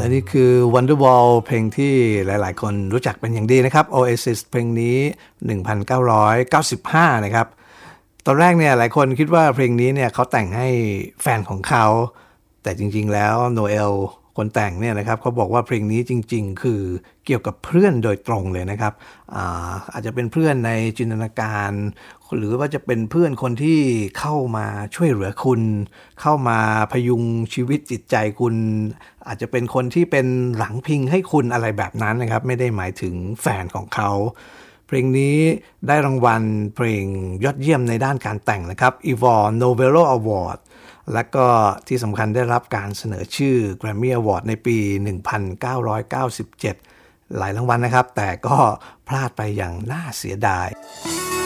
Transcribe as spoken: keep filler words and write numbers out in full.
และนี่คือ Wonderwall เพลงที่หลายๆคนรู้จักเป็นอย่างดีนะครับ Oasis เพลงนี้หนึ่งพันเก้าร้อยเก้าสิบห้านะครับตอนแรกเนี่ยหลายคนคิดว่าเพลงนี้เนี่ยเขาแต่งให้แฟนของเขาแต่จริงๆแล้วโนเอลคนแต่งเนี่ยนะครับเขาบอกว่าเพลงนี้จริงๆคือเกี่ยวกับเพื่อนโดยตรงเลยนะครับ อาอาจจะเป็นเพื่อนในจินตนาการหรือว่าจะเป็นเพื่อนคนที่เข้ามาช่วยเหลือคุณเข้ามาพยุงชีวิตจิตใจคุณอาจจะเป็นคนที่เป็นหลังพิงให้คุณอะไรแบบนั้นนะครับไม่ได้หมายถึงแฟนของเขาเพลงนี้ได้รางวัลเพลงยอดเยี่ยมในด้านการแต่งนะครับ Ivor Novello Award และก็ที่สำคัญได้รับการเสนอชื่อ Grammy Award ในปี หนึ่งพันเก้าร้อยเก้าสิบเจ็ด หลายรางวัลนะครับแต่ก็พลาดไปอย่างน่าเสียดาย